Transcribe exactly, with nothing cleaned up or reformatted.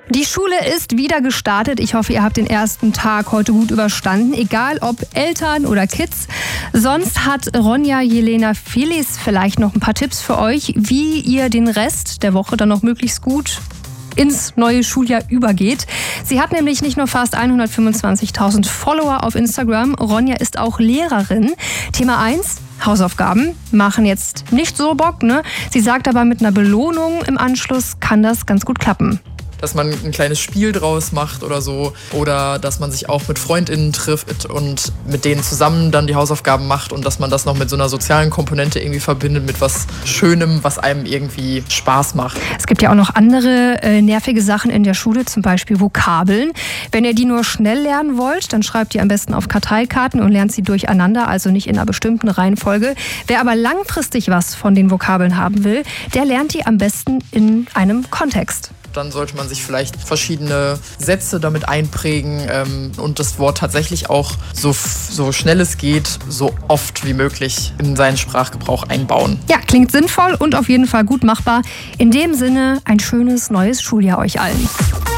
Die Schule ist wieder gestartet. Ich hoffe, ihr habt den ersten Tag heute gut überstanden, egal ob Eltern oder Kids. Sonst hat Ronja Jelena Felis vielleicht noch ein paar Tipps für euch, wie ihr den Rest der Woche dann noch möglichst gut ins neue Schuljahr übergeht. Sie hat nämlich nicht nur fast hundertfünfundzwanzigtausend Follower auf Instagram, Ronja ist auch Lehrerin. Thema eins, Hausaufgaben machen jetzt nicht so Bock, ne? Sie sagt aber, mit einer Belohnung im Anschluss kann das ganz gut klappen. Dass man ein kleines Spiel draus macht oder so. Oder dass man sich auch mit FreundInnen trifft und mit denen zusammen dann die Hausaufgaben macht und dass man das noch mit so einer sozialen Komponente irgendwie verbindet, mit was Schönem, was einem irgendwie Spaß macht. Es gibt ja auch noch andere äh, nervige Sachen in der Schule, zum Beispiel Vokabeln. Wenn ihr die nur schnell lernen wollt, dann schreibt ihr am besten auf Karteikarten und lernt sie durcheinander, also nicht in einer bestimmten Reihenfolge. Wer aber langfristig was von den Vokabeln haben will, der lernt die am besten in einem Kontext. Dann sollte man sich vielleicht verschiedene Sätze damit einprägen ähm, und das Wort tatsächlich auch so, so schnell es geht, so oft wie möglich in seinen Sprachgebrauch einbauen. Ja, klingt sinnvoll und auf jeden Fall gut machbar. In dem Sinne, ein schönes neues Schuljahr euch allen.